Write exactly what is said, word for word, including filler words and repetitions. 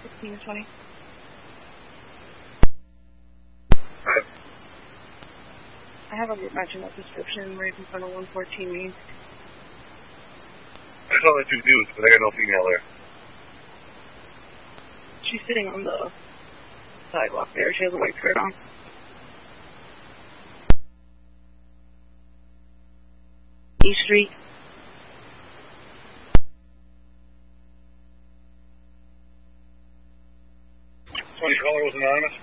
sixteen to twenty. Right. I have a group matching up description right in front of one fourteen Main. I saw the two dudes, but I got no female there. She's sitting on the sidewalk there. She has a white skirt on. East Street. twenty caller was anonymous.